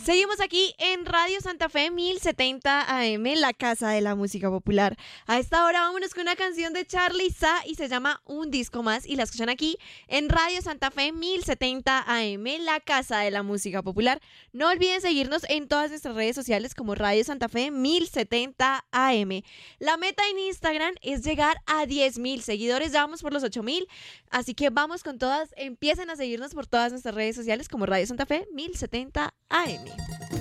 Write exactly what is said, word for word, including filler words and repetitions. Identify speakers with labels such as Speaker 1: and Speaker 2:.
Speaker 1: Seguimos aquí en Radio Santa Fe mil setenta A M, la casa de la música popular. A esta hora vámonos con una canción de Charly Sa y se llama Un Disco Más y la escuchan aquí en Radio Santa Fe mil setenta A M, la casa de la música popular. No olviden seguirnos en todas nuestras redes sociales como Radio Santa Fe mil setenta A M. La meta en Instagram es llegar a diez mil seguidores, ya vamos por los ocho mil, así que vamos con todas, empiecen a seguirnos por todas nuestras redes sociales como Radio Santa Fe mil setenta A M.